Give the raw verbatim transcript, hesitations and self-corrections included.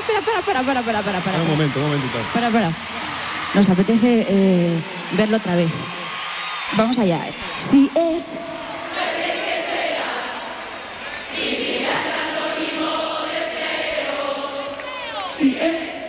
espera, para, para, para, para, para, para. Un momento, un momentito. Para, para. Nos apetece eh, verlo otra vez. Vamos allá. Si es... Si es...